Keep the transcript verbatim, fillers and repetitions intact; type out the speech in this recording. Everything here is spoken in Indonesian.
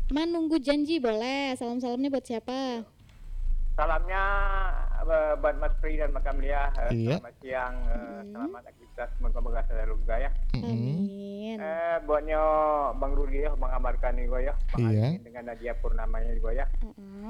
Man nunggu janji boleh. Salam-salamnya buat siapa? Salamnya eh, buat Mas Pri dan Mbak Kamlia. Eh, Iya. selamat siang. Eh, Mm-mm. selamat aktivitas. Semoga-moga selalu juga ya. Mm-mm. Amin. Eh, buatnya Bang Rudi ya, Bang Amarkan nih gue ya, Bang Iya. Alimin dengan Nadia Purnamanya gue ya. Uh-uh.